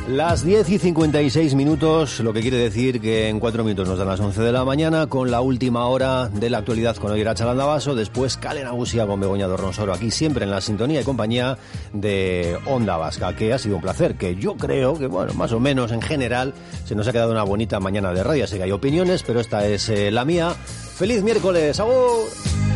Las 10:56, lo que quiere decir que en 4 minutos nos dan las 11 de la mañana con la última hora de la actualidad con Oyer Atxalandabaso, después Kale Nagusia con Begoña Dorronsoro, aquí siempre en la sintonía y compañía de Onda Vasca, que ha sido un placer, que yo creo que, bueno, más o menos en general se nos ha quedado una bonita mañana de radio, así que hay opiniones, pero esta es la mía. ¡Feliz miércoles! ¡Agur!